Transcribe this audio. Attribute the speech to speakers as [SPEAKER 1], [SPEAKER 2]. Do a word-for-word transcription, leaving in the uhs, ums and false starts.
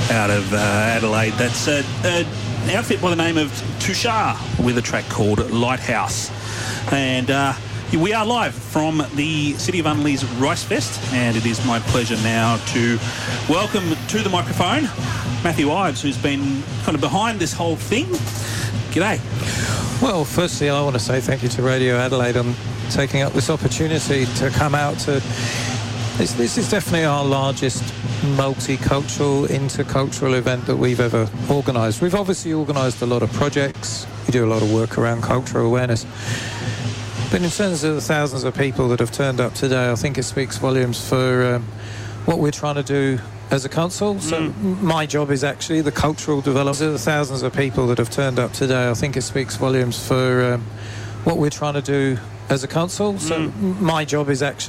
[SPEAKER 1] out of uh, Adelaide. That's uh, an outfit by the name of Tushar with a track called Lighthouse. And uh, we are live from the City of Unley's Rice Fest, and it is my pleasure now to welcome to the microphone Matthew Ives, who's been kind of behind this whole thing. G'day.
[SPEAKER 2] Well, firstly, I want to say thank you to Radio Adelaide on taking up this opportunity to come out to... This, this is definitely our largest multicultural, intercultural event that we've ever organised. We've obviously organised a lot of projects. We do a lot of work around cultural awareness. But in terms of the thousands of people that have turned up today, I think it speaks volumes for um, what we're trying to do as a council. So mm. my job is actually the cultural development of the thousands of people that have turned up today. I think it speaks volumes for um, what we're trying to do as a council. So mm. my job is actually